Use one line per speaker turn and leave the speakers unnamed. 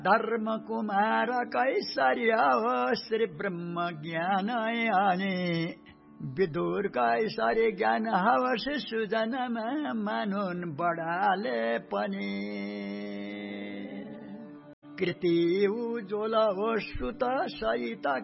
धर्म कुमार कैसर्य हो श्री ब्रह्म ज्ञान अनि विदुर कैसर्य ज्ञान हवस सुजनमा मानुन बडाले पनि कृति उज्वल हो सुत सहित